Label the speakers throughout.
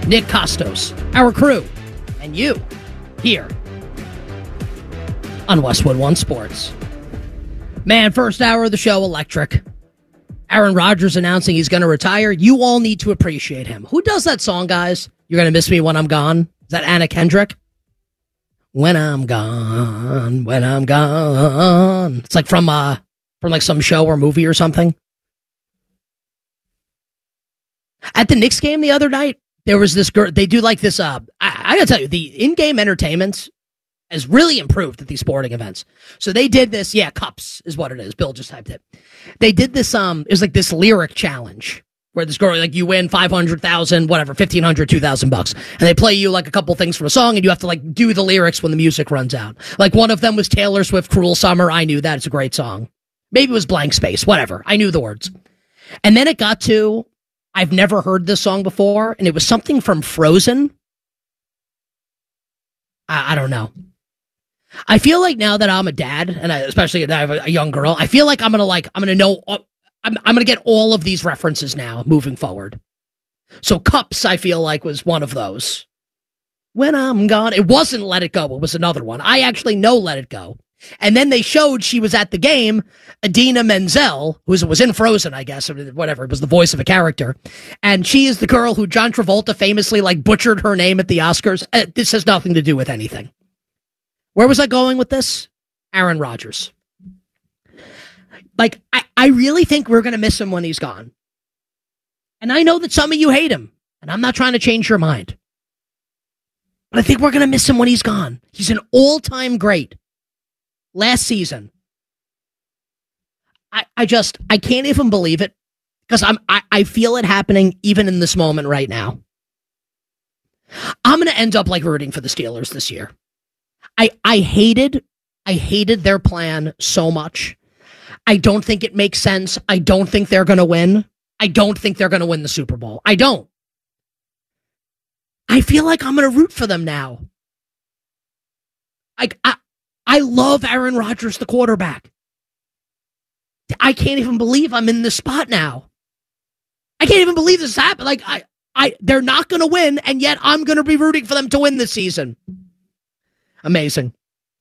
Speaker 1: Nick Costos, our crew, and you here on Westwood One Sports. Man, first hour of the show, electric. Aaron Rodgers announcing he's going to retire. You all need to appreciate him. Who does that song, guys? You're going to miss me when I'm gone. Is that Anna Kendrick? When I'm gone, when I'm gone. It's like from like some show or movie or something. At the Knicks game the other night, there was this girl. They do like this. I gotta tell you, the in-game entertainment has really improved at these sporting events. So they did this. Yeah, cups is what it is. Bill just typed it. They did this. It was like this lyric challenge where this girl, like, you win 500,000, whatever, 1,500, $2,000, and they play you like a couple things from a song, and you have to like do the lyrics when the music runs out. Like one of them was Taylor Swift, "Cruel Summer." I knew that. It's a great song. Maybe it was Blank Space. Whatever. I knew the words. And then it got to, I've never heard this song before, and it was something from Frozen. I don't know. I feel like now that I'm a dad, and especially that I have a young girl, I feel like I'm gonna know, I'm gonna get all of these references now moving forward. So Cups, I feel like, was one of those. When I'm gone, it wasn't Let It Go. It was another one. I actually know Let It Go. And then they showed she was at the game, Idina Menzel, who was in Frozen, I guess, or whatever. It was the voice of a character. And she is the girl who John Travolta famously like butchered her name at the Oscars. This has nothing to do with anything. Where was I going with this? Aaron Rodgers. Like, I really think we're going to miss him when he's gone. And I know that some of you hate him, and I'm not trying to change your mind. But I think we're going to miss him when he's gone. He's an all-time great. Last season. I can't even believe it, because I feel it happening even in this moment right now. I'm going to end up like rooting for the Steelers this year. I hated their plan so much. I don't think it makes sense. I don't think they're going to win. I don't think they're going to win the Super Bowl. I don't. I feel like I'm going to root for them now. I love Aaron Rodgers, the quarterback. I can't even believe I'm in this spot now. I can't even believe this happened. Like, they're not going to win, and yet I'm going to be rooting for them to win this season. Amazing.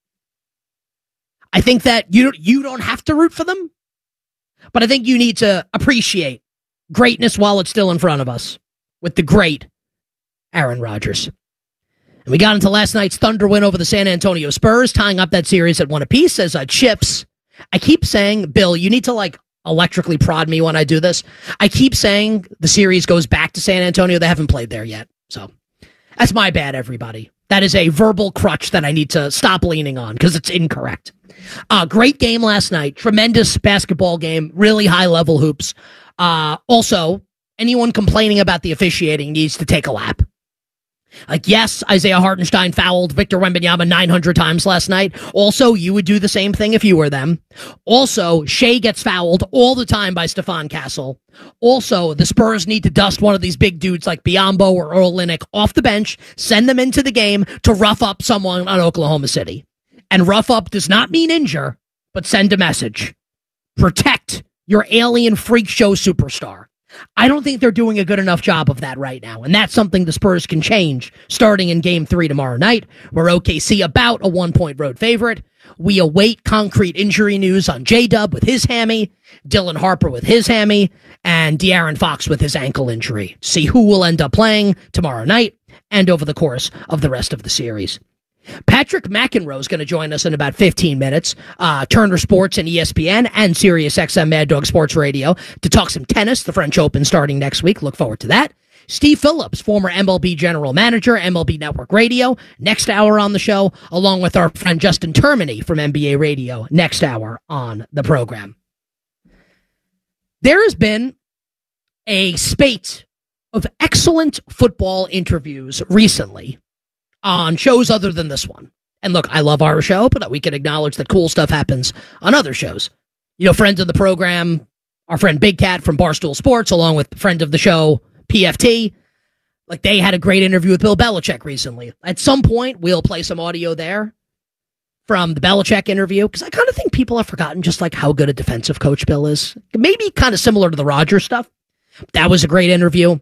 Speaker 1: I think that you don't have to root for them, but I think you need to appreciate greatness while it's still in front of us with the great Aaron Rodgers. And we got into last night's Thunder win over the San Antonio Spurs, tying up that series at 1 apiece as chips. I keep saying, Bill, you need to like electrically prod me when I do this. I keep saying the series goes back to San Antonio. They haven't played there yet. So that's my bad, everybody. That is a verbal crutch that I need to stop leaning on because it's incorrect. Great game last night. Tremendous basketball game. Really high-level hoops. Also, anyone complaining about the officiating needs to take a lap. Like, yes, Isaiah Hartenstein fouled Victor Wembanyama 900 times last night. Also, you would do the same thing if you were them. Also, Shea gets fouled all the time by Stephon Castle. Also, the Spurs need to dust one of these big dudes like Biyombo or Earl Linnick off the bench, send them into the game to rough up someone on Oklahoma City. And rough up does not mean injure, but send a message. Protect your alien freak show superstar. I don't think they're doing a good enough job of that right now, and that's something the Spurs can change starting in Game 3 tomorrow night, where OKC about a 1-point road favorite. We await concrete injury news on J-Dub with his hammy, Dylan Harper with his hammy, and De'Aaron Fox with his ankle injury. See who will end up playing tomorrow night and over the course of the rest of the series. Patrick McEnroe is going to join us in about 15 minutes. Turner Sports and ESPN and SiriusXM Mad Dog Sports Radio to talk some tennis. The French Open starting next week. Look forward to that. Steve Phillips, former MLB general manager, MLB Network Radio, next hour on the show, along with our friend Justin Termini from NBA Radio, next hour on the program. There has been a spate of excellent football interviews recently on shows other than this one. And look, I love our show, but we can acknowledge that cool stuff happens on other shows. You know, friends of the program, our friend Big Cat from Barstool Sports, along with friend of the show, PFT, like they had a great interview with Bill Belichick recently. At some point, we'll play some audio there from the Belichick interview, because I kind of think people have forgotten just like how good a defensive coach Bill is. Maybe kind of similar to the Rodgers stuff. That was a great interview.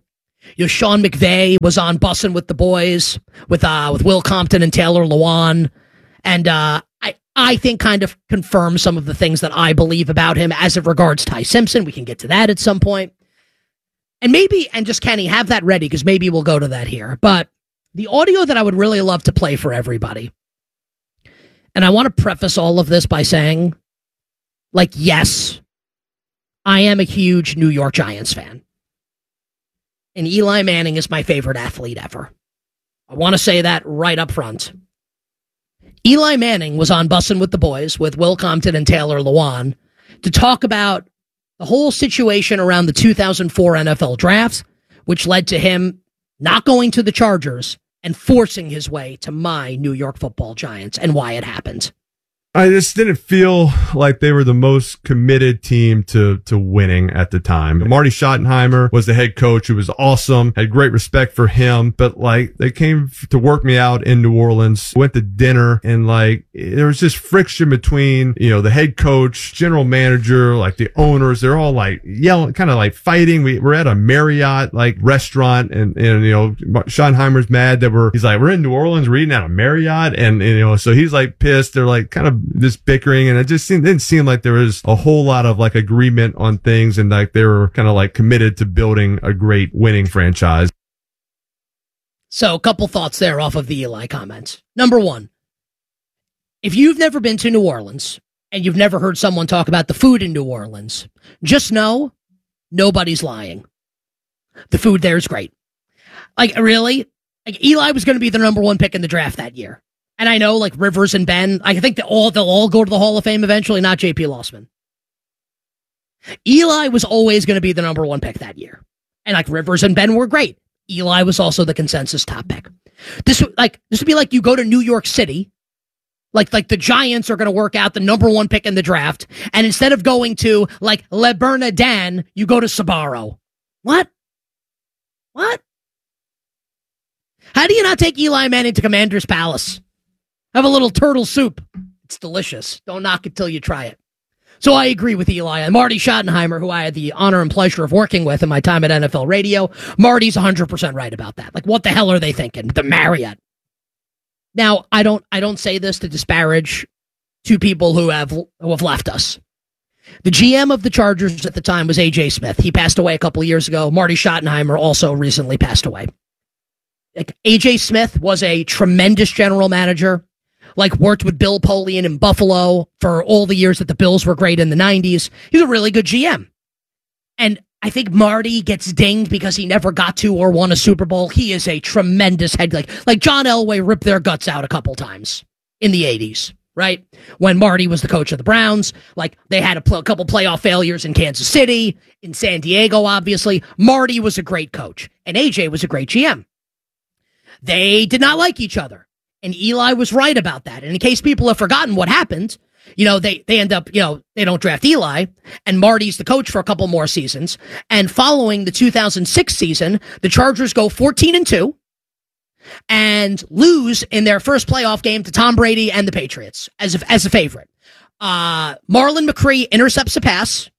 Speaker 1: Sean McVay was on Bussin' with the Boys with Will Compton and Taylor Lewan. And I think kind of confirms some of the things that I believe about him as it regards Ty Simpson. We can get to that at some point. And just Kenny, have that ready because maybe we'll go to that here. But the audio that I would really love to play for everybody, and I want to preface all of this by saying, yes, I am a huge New York Giants fan. And Eli Manning is my favorite athlete ever. I want to say that right up front. Eli Manning was on Bussin' with the Boys with Will Compton and Taylor Lewan to talk about the whole situation around the 2004 NFL draft, which led to him not going to the Chargers and forcing his way to my New York Football Giants and why it happened.
Speaker 2: I just didn't feel like they were the most committed team to winning at the time. Marty Schottenheimer was the head coach, who was awesome, had great respect for him, but they came to work me out in New Orleans, went to dinner, and there was just friction between, the head coach, general manager, the owners. They're all yelling, kind of fighting. We're at a Marriott restaurant, and Schottenheimer's mad that he's we're in New Orleans, we're eating at a Marriott, and so he's pissed. They're kind of this bickering, and it just didn't seem like there was a whole lot of agreement on things, and they were kind of committed to building a great winning franchise.
Speaker 1: So a couple thoughts there off of the Eli comments. Number one, if you've never been to New Orleans and you've never heard someone talk about the food in New Orleans, just know nobody's lying. The food there is great. Really? Eli was going to be the number one pick in the draft that year. And I know, Rivers and Ben, I think they'll all go to the Hall of Fame eventually, not J.P. Lossman. Eli was always going to be the number one pick that year. And, Rivers and Ben were great. Eli was also the consensus top pick. This would be like you go to New York City, like the Giants are going to work out the number one pick in the draft, and instead of going to, Le Bernardin, you go to Sbarro. What? How do you not take Eli Manning to Commander's Palace? Have a little turtle soup. It's delicious. Don't knock it till you try it. So I agree with Eli. And Marty Schottenheimer, who I had the honor and pleasure of working with in my time at NFL Radio, Marty's 100% right about that. What the hell are they thinking? The Marriott. Now, I don't say this to disparage two people who have left us. The GM of the Chargers at the time was A.J. Smith. He passed away a couple of years ago. Marty Schottenheimer also recently passed away. A.J. Smith was a tremendous general manager. Worked with Bill Polian in Buffalo for all the years that the Bills were great in the 90s. He's a really good GM. And I think Marty gets dinged because he never got to or won a Super Bowl. He is a tremendous head. Like John Elway ripped their guts out a couple times in the 80s, right? When Marty was the coach of the Browns. They had a couple playoff failures in Kansas City, in San Diego, obviously. Marty was a great coach, and AJ was a great GM. They did not like each other. And Eli was right about that. And in case people have forgotten what happened, they end up, they don't draft Eli, and Marty's the coach for a couple more seasons. And following the 2006 season, the Chargers go 14-2 and lose in their first playoff game to Tom Brady and the Patriots as a favorite. Marlon McCree intercepts a pass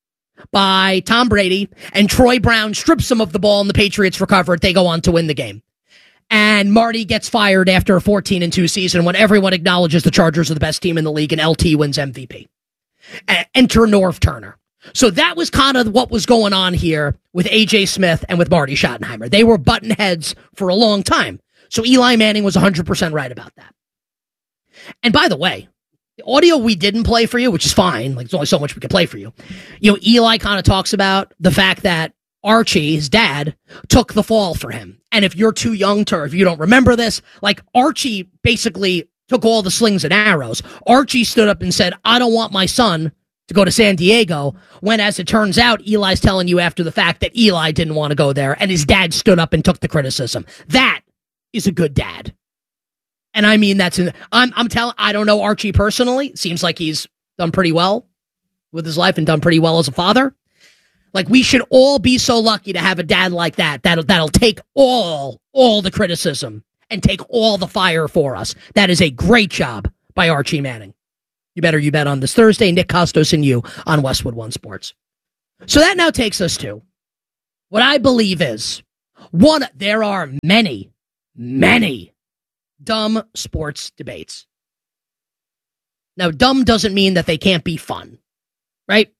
Speaker 1: by Tom Brady, and Troy Brown strips some of the ball, and the Patriots recover it. They go on to win the game. And Marty gets fired after a 14-2 season when everyone acknowledges the Chargers are the best team in the league and LT wins MVP. Enter Norv Turner. So that was kind of what was going on here with A.J. Smith and with Marty Schottenheimer. They were button heads for a long time. So Eli Manning was 100% right about that. And by the way, the audio we didn't play for you, which is fine, there's only so much we could play for you. Eli kind of talks about the fact that Archie, his dad, took the fall for him. And if you're too young to, or if you don't remember this, Archie basically took all the slings and arrows. Archie stood up and said, I don't want my son to go to San Diego, when, as it turns out, Eli's telling you after the fact that Eli didn't want to go there, and his dad stood up and took the criticism. That is a good dad. And I mean, I don't know Archie personally. It seems like he's done pretty well with his life and done pretty well as a father. We should all be so lucky to have a dad like that, that'll take all the criticism and take all the fire for us. That is a great job by Archie Manning. You better you bet on this Thursday. Nick Costos and you on Westwood One Sports. So that now takes us to what I believe is There are many, many dumb sports debates. Now, dumb doesn't mean that they can't be fun, right?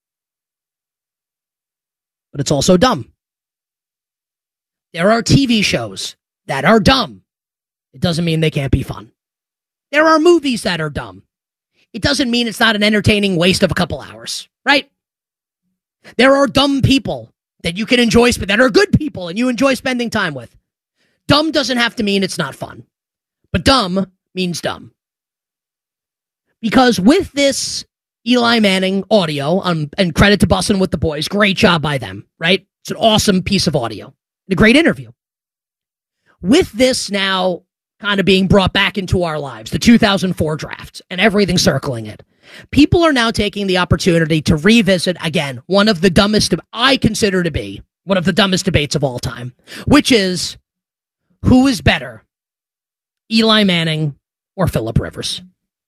Speaker 1: But it's also dumb. There are TV shows that are dumb. It doesn't mean they can't be fun. There are movies that are dumb. It doesn't mean it's not an entertaining waste of a couple hours, right? There are dumb people that you can enjoy, that are good people and you enjoy spending time with. Dumb doesn't have to mean it's not fun. But dumb means dumb. Because with this Eli Manning audio, and credit to Bussin' with the Boys, great job by them, right? It's an awesome piece of audio. And a great interview. With this now kind of being brought back into our lives, the 2004 draft and everything circling it, people are now taking the opportunity to revisit, again, one of the dumbest, I consider to be one of the dumbest debates of all time, which is, who is better, Eli Manning or Phillip Rivers?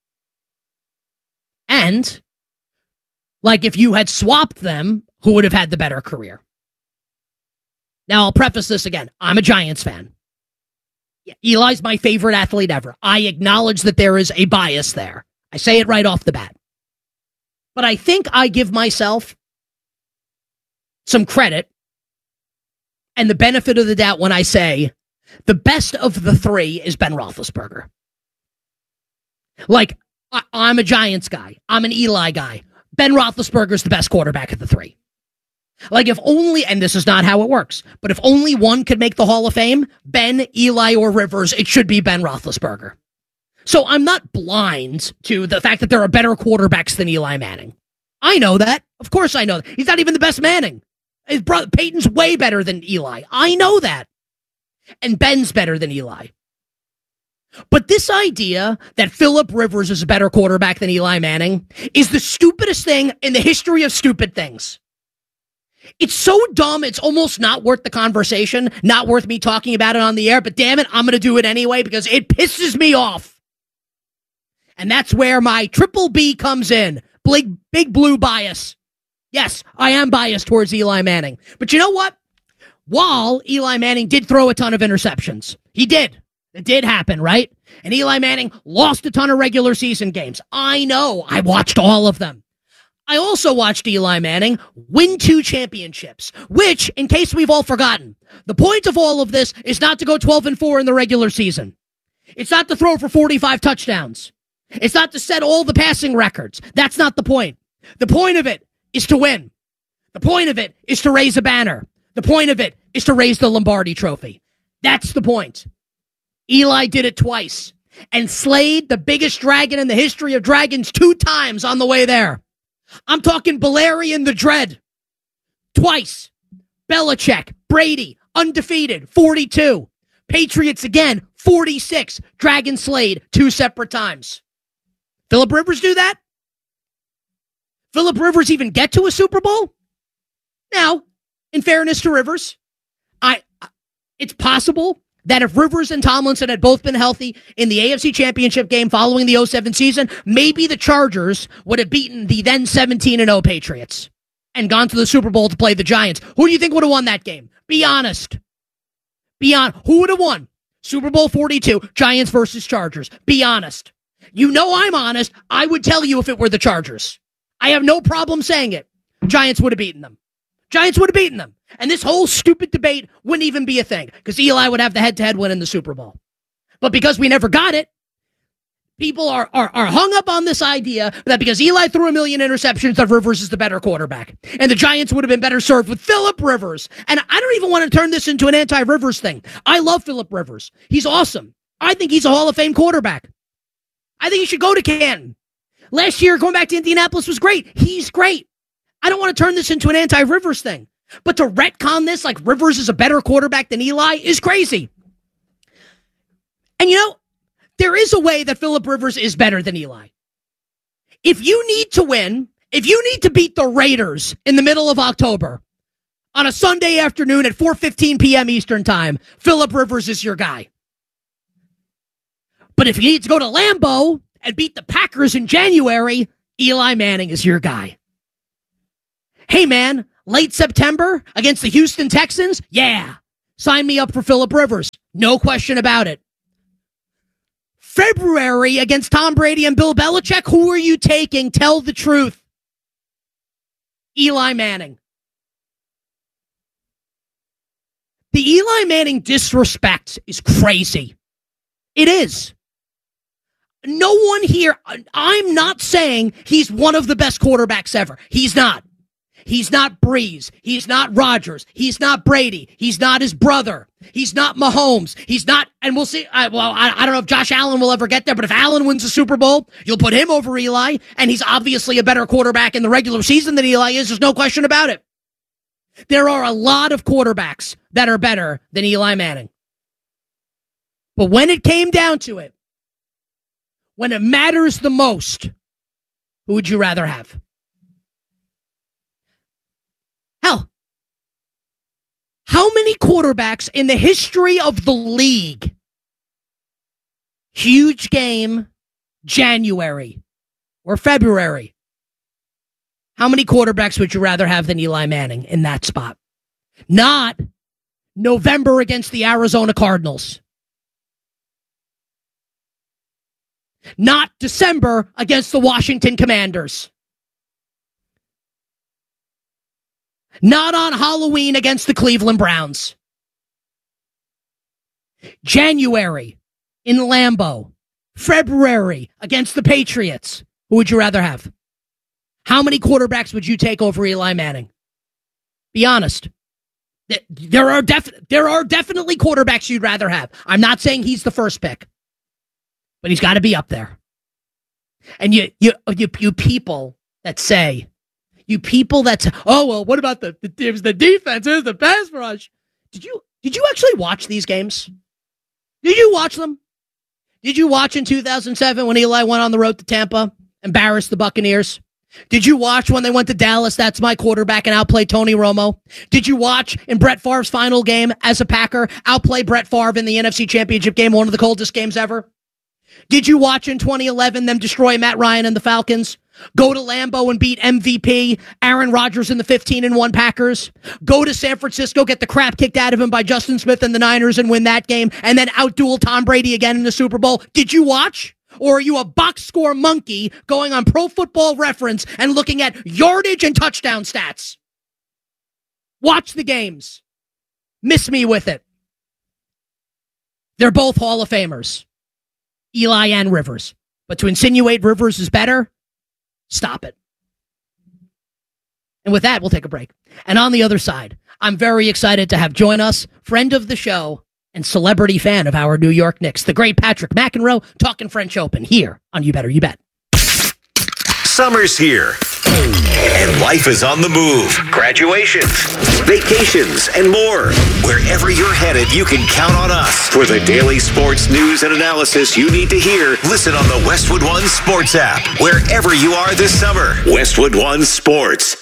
Speaker 1: And, like, if you had swapped them, who would have had the better career? Now, I'll preface this again. I'm a Giants fan. Eli's my favorite athlete ever. I acknowledge that there is a bias there. I say it right off the bat. But I think I give myself some credit and the benefit of the doubt when I say the best of the three is Ben Roethlisberger. Like, I'm a Giants guy. I'm an Eli guy. Ben Roethlisberger's the best quarterback of the three. Like, if only, and this is not how it works, but if only one could make the Hall of Fame, Ben, Eli, or Rivers, it should be Ben Roethlisberger. So I'm not blind to the fact that there are better quarterbacks than Eli Manning. I know that. Of course I know that. He's not even the best Manning. His brother Peyton's way better than Eli. I know that. And Ben's better than Eli. But this idea that Phillip Rivers is a better quarterback than Eli Manning is the stupidest thing in the history of stupid things. It's so dumb, it's almost not worth the conversation, not worth me talking about it on the air, but damn it, I'm going to do it anyway because it pisses me off. And that's where my triple B comes in. Big blue bias. Yes, I am biased towards Eli Manning. But you know what? While Eli Manning did throw a ton of interceptions, he did. It did happen, right? And Eli Manning lost a ton of regular season games. I know. I watched all of them. I also watched Eli Manning win 2 championships, which, in case we've all forgotten, the point of all of this is not to go 12-4 in the regular season. It's not to throw for 45 touchdowns. It's not to set all the passing records. That's not the point. The point of it is to win. The point of it is to raise a banner. The point of it is to raise the Lombardi Trophy. That's the point. Eli did it twice and slayed the biggest dragon in the history of dragons 2 times on the way there. I'm talking Balerion the Dread. Twice. Belichick, Brady, undefeated, 42. Patriots again, 46. Dragon slayed 2 separate times. Phillip Rivers do that? Phillip Rivers even get to a Super Bowl? Now, in fairness to Rivers, it's possible that if Rivers and Tomlinson had both been healthy in the AFC Championship game following the 2007 season, maybe the Chargers would have beaten the then 17-0 Patriots and gone to the Super Bowl to play the Giants. Who do you think would have won that game? Be honest. Who would have won? Super Bowl 42, Giants versus Chargers. Be honest. You know I'm honest. I would tell you if it were the Chargers. I have no problem saying it. Giants would have beaten them. And this whole stupid debate wouldn't even be a thing because Eli would have the head-to-head win in the Super Bowl. But because we never got it, people are hung up on this idea that because Eli threw 1 million interceptions, that Rivers is the better quarterback. And the Giants would have been better served with Phillip Rivers. And I don't even want to turn this into an anti-Rivers thing. I love Phillip Rivers. He's awesome. I think he's a Hall of Fame quarterback. I think he should go to Canton. Last year, going back to Indianapolis was great. He's great. I don't want to turn this into an anti-Rivers thing. But to retcon this like Rivers is a better quarterback than Eli is crazy. And you know, there is a way that Phillip Rivers is better than Eli. If you need to win, if you need to beat the Raiders in the middle of October on a Sunday afternoon at 4:15 p.m. Eastern time, Phillip Rivers is your guy. But if you need to go to Lambeau and beat the Packers in January, Eli Manning is your guy. Hey, man, late September against the Houston Texans? Yeah. Sign me up for Phillip Rivers. No question about it. February against Tom Brady and Bill Belichick. Who are you taking? Tell the truth. Eli Manning. The Eli Manning disrespect is crazy. It is. No one here, I'm not saying he's one of the best quarterbacks ever. He's not. He's not Breeze. He's not Rodgers. He's not Brady. He's not his brother. He's not Mahomes. He's not, and we'll see. I don't know if Josh Allen will ever get there, but if Allen wins the Super Bowl, you'll put him over Eli, and he's obviously a better quarterback in the regular season than Eli is. There's no question about it. There are a lot of quarterbacks that are better than Eli Manning. But when it came down to it, when it matters the most, who would you rather have? Hell, how many quarterbacks in the history of the league, huge game, January or February, how many quarterbacks would you rather have than Eli Manning in that spot? Not November against the Arizona Cardinals. Not December against the Washington Commanders. Not on Halloween against the Cleveland Browns. January in Lambeau. February against the Patriots. Who would you rather have? How many quarterbacks would you take over Eli Manning? Be honest. There are definitely quarterbacks you'd rather have. I'm not saying he's the first pick, but he's got to be up there. And you people that say, oh, well, what about the defense? Is the pass rush? Did you actually watch these games? Did you watch them? Did you watch in 2007 when Eli went on the road to Tampa, embarrassed the Buccaneers? Did you watch when they went to Dallas, that's my quarterback, and outplayed Tony Romo? Did you watch in Brett Favre's final game as a Packer, outplay Brett Favre in the NFC Championship game, one of the coldest games ever? Did you watch in 2011 them destroy Matt Ryan and the Falcons? Go to Lambeau and beat MVP Aaron Rodgers and the 15-1 Packers? Go to San Francisco, get the crap kicked out of him by Justin Smith and the Niners and win that game, and then outduel Tom Brady again in the Super Bowl? Did you watch? Or are you a box score monkey going on Pro Football Reference and looking at yardage and touchdown stats? Watch the games. Miss me with it. They're both Hall of Famers. Eli and Rivers. But to insinuate Rivers is better, stop it. And with that, we'll take a break. And on the other side, I'm very excited to have join us, friend of the show and celebrity fan of our New York Knicks, the great Patrick McEnroe, talking French Open here on You Better You Bet.
Speaker 3: Summer's here, and life is on the move. Graduations, vacations, and more. Wherever you're headed, you can count on us. For the daily sports news and analysis you need to hear, listen on the Westwood One Sports app. Wherever you are this summer, Westwood One Sports.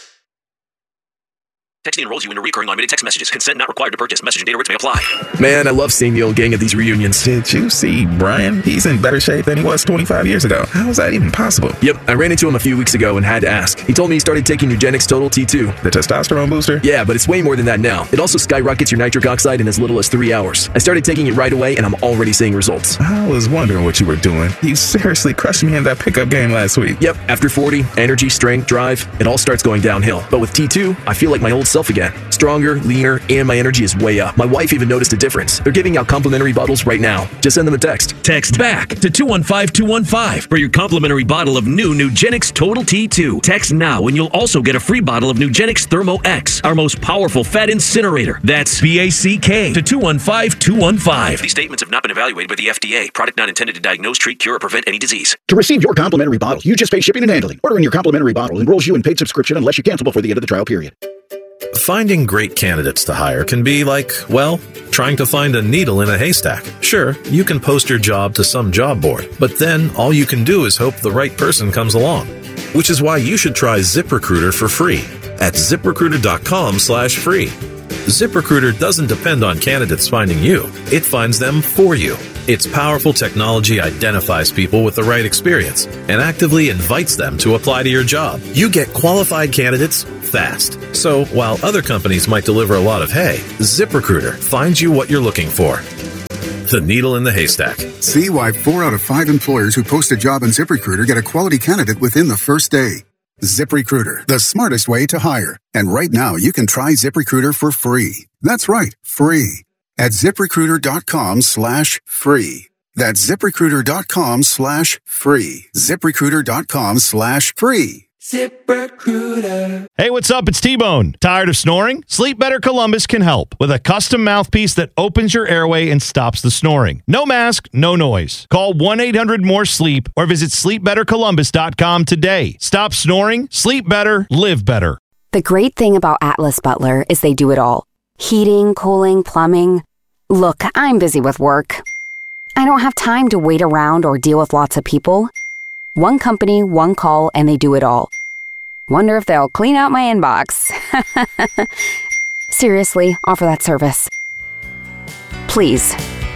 Speaker 4: Texting enrolls you in recurring automated text messages. Consent not required to purchase. Message and data rates may apply.
Speaker 5: Man, I love seeing the old gang at these reunions.
Speaker 6: Did you see Brian? He's in better shape than he was 25 years ago. How is that even possible?
Speaker 5: Yep, I ran into him a few weeks ago and had to ask. He told me he started taking Nugenix Total T2.
Speaker 6: The testosterone booster?
Speaker 5: Yeah, but it's way more than that now. It also skyrockets your nitric oxide in as little as 3 hours. I started taking it right away, and I'm already seeing results.
Speaker 6: I was wondering what you were doing. You seriously crushed me in that pickup game last week.
Speaker 5: Yep, after 40, energy, strength, drive, it all starts going downhill. But with T2, I feel like my old self again. Stronger, leaner, and my energy is way up. My wife even noticed a difference. They're giving out complimentary bottles right now. Just send them a text.
Speaker 4: Text BACK to 215-215 for your complimentary bottle of new Nugenix Total T2. Text now and you'll also get a free bottle of Nugenix Thermo X, our most powerful fat incinerator. That's BACK to 215-215. These statements have not been evaluated by the FDA. Product not intended to diagnose, treat, cure, or prevent any disease.
Speaker 7: To receive your complimentary bottle, you just pay shipping and handling. Ordering your complimentary bottle enrolls you in paid subscription unless you cancel before the end of the trial period.
Speaker 8: Finding great candidates to hire can be like, well, trying to find a needle in a haystack. Sure, you can post your job to some job board, but then all you can do is hope the right person comes along. Which is why you should try ZipRecruiter for free at ZipRecruiter.com/free. ZipRecruiter doesn't depend on candidates finding you. It finds them for you. Its powerful technology identifies people with the right experience and actively invites them to apply to your job. You get qualified candidates fast. So while other companies might deliver a lot of hay, ZipRecruiter finds you what you're looking for. The needle in the haystack.
Speaker 9: See why 4 out of 5 employers who post a job on ZipRecruiter get a quality candidate within the first day. ZipRecruiter, the smartest way to hire. And right now, you can try ZipRecruiter for free. That's right, free. At ZipRecruiter.com/free. That's ZipRecruiter.com/free. ZipRecruiter.com/free.
Speaker 10: ZipRecruiter. Hey, what's up? It's T-Bone. Tired of snoring? Sleep Better Columbus can help with a custom mouthpiece that opens your airway and stops the snoring. No mask, no noise. Call 1-800-MORE-SLEEP or visit sleepbettercolumbus.com today. Stop snoring, sleep better, live better.
Speaker 11: The great thing about Atlas Butler is they do it all. Heating, cooling, plumbing. Look, I'm busy with work. I don't have time to wait around or deal with lots of people. One company, one call, and they do it all. Wonder if they'll clean out my inbox. Seriously, offer that service. Please.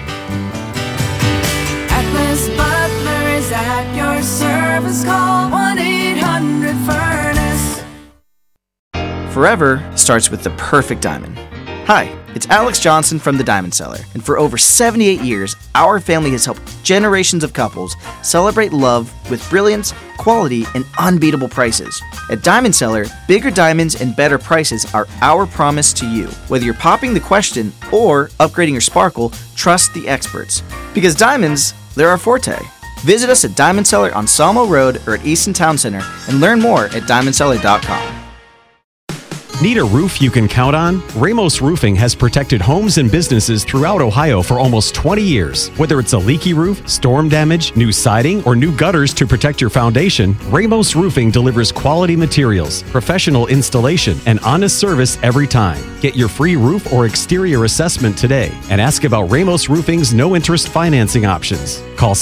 Speaker 12: Atlas Butler is at your service. Call 1-800-FURNACE.
Speaker 13: Forever starts with the perfect diamond. Hi, it's Alex Johnson from The Diamond Seller, and for over 78 years, our family has helped generations of couples celebrate love with brilliance, quality, and unbeatable prices. At Diamond Seller, bigger diamonds and better prices are our promise to you. Whether you're popping the question or upgrading your sparkle, trust the experts. Because diamonds, they're our forte. Visit us at Diamond Seller on Sawmill Road or at Easton Town Center and learn more at diamondseller.com.
Speaker 14: Need a roof you can count on? Ramos Roofing has protected homes and businesses throughout Ohio for almost 20 years. Whether it's a leaky roof, storm damage, new siding, or new gutters to protect your foundation, Ramos Roofing delivers quality materials, professional installation, and honest service every time. Get your free roof or exterior assessment today and ask about Ramos Roofing's no-interest financing options. Call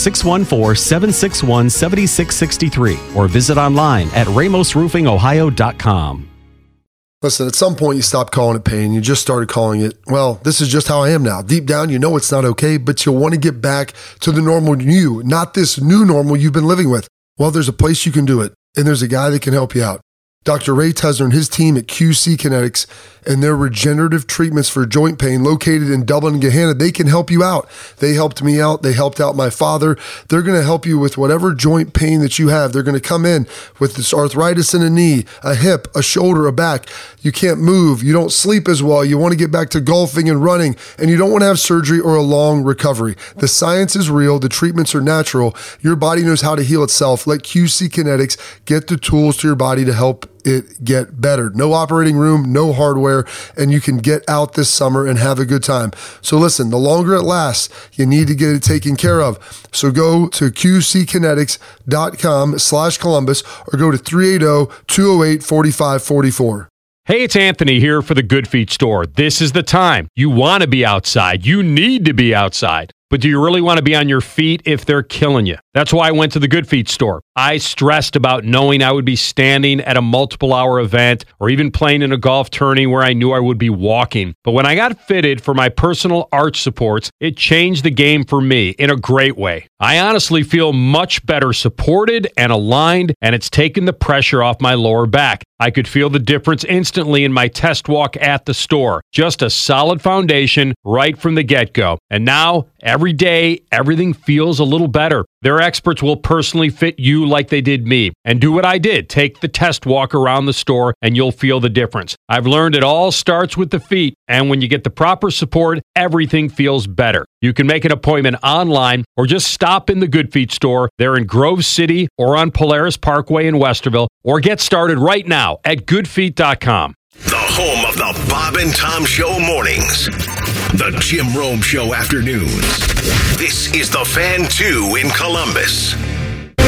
Speaker 14: 614-761-7663 or visit online at ramosroofingohio.com.
Speaker 15: Listen, at some point you stopped calling it pain. You just started calling it, well, this is just how I am now. Deep down, you know it's not okay, but you'll want to get back to the normal you, not this new normal you've been living with. Well, there's a place you can do it, and there's a guy that can help you out. Dr. Ray Tesner and his team at QC Kinetics and their regenerative treatments for joint pain located in Dublin and Gahanna, they can help you out. They helped me out. They helped out my father. They're going to help you with whatever joint pain that you have. They're going to come in with this arthritis in a knee, a hip, a shoulder, a back. You can't move. You don't sleep as well. You want to get back to golfing and running, and you don't want to have surgery or a long recovery. The science is real. The treatments are natural. Your body knows how to heal itself. Let QC Kinetics get the tools to your body to help it get better. No operating room, no hardware, and you can get out this summer and have a good time. So listen, the longer it lasts, you need to get it taken care of. So go to qckinetics.com/Columbus or go to 380-208-4544.
Speaker 16: Hey, it's Anthony here for the Good Feet store. This is the time. You want to be outside. You need to be outside. But do you really want to be on your feet if they're killing you? That's why I went to the Good Feet store. I stressed about knowing I would be standing at a multiple-hour event or even playing in a golf tourney where I knew I would be walking. But when I got fitted for my personal arch supports, it changed the game for me in a great way. I honestly feel much better supported and aligned, and it's taken the pressure off my lower back. I could feel the difference instantly in my test walk at the store. Just a solid foundation right from the get-go. And now, every day, everything feels a little better. Their experts will personally fit you like they did me. And do what I did. Take the test walk around the store and you'll feel the difference. I've learned it all starts with the feet. And when you get the proper support, everything feels better. You can make an appointment online or just stop in the Good Feet store. They're in Grove City or on Polaris Parkway in Westerville. Or get started right now at goodfeet.com.
Speaker 3: The home of the Bob and Tom Show mornings. The Jim Rome Show afternoons. This is the Fan 2 in Columbus.